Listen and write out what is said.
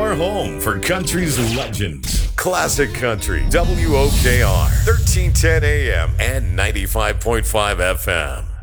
Your home for country's legends. Classic Country, WOKR, 1310 AM and 95.5 FM.